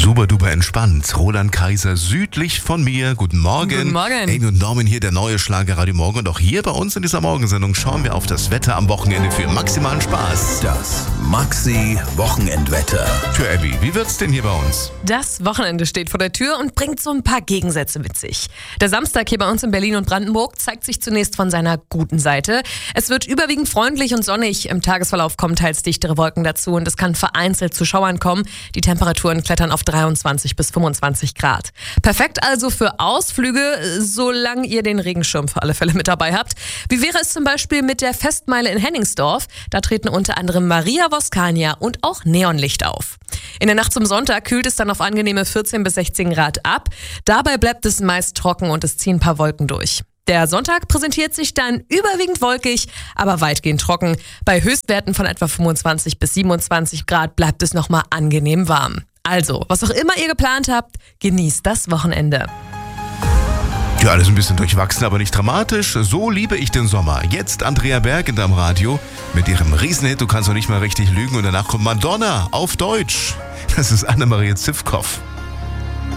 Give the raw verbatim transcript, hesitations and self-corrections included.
Super duper entspannt. Roland Kaiser südlich von mir. Guten Morgen. Guten Morgen. Amy und Norman hier, der neue Schlager Radio Morgen. Und auch hier bei uns in dieser Morgensendung schauen wir auf das Wetter am Wochenende für maximalen Spaß. Das Maxi-Wochenendwetter. Für Abby, wie wird's denn hier bei uns? Das Wochenende steht vor der Tür und bringt so ein paar Gegensätze mit sich. Der Samstag hier bei uns in Berlin und Brandenburg zeigt sich zunächst von seiner guten Seite. Es wird überwiegend freundlich und sonnig. Im Tagesverlauf kommen teils dichtere Wolken dazu und es kann vereinzelt zu Schauern kommen. Die Temperaturen klettern auf dreiundzwanzig bis fünfundzwanzig Grad. Perfekt also für Ausflüge, solange ihr den Regenschirm für alle Fälle mit dabei habt. Wie wäre es zum Beispiel mit der Festmeile in Hennigsdorf? Da treten unter anderem Maria Voskania und auch Neonlicht auf. In der Nacht zum Sonntag kühlt es dann auf angenehme vierzehn bis sechzehn Grad ab. Dabei bleibt es meist trocken und es ziehen ein paar Wolken durch. Der Sonntag präsentiert sich dann überwiegend wolkig, aber weitgehend trocken. Bei Höchstwerten von etwa fünfundzwanzig bis siebenundzwanzig Grad bleibt es nochmal angenehm warm. Also, was auch immer ihr geplant habt, genießt das Wochenende. Ja, alles ein bisschen durchwachsen, aber nicht dramatisch. So liebe ich den Sommer. Jetzt Andrea Berg in deinem Radio mit ihrem Riesenhit Du kannst doch nicht mal richtig lügen. Und danach kommt Madonna auf Deutsch. Das ist Annemarie Zivkow.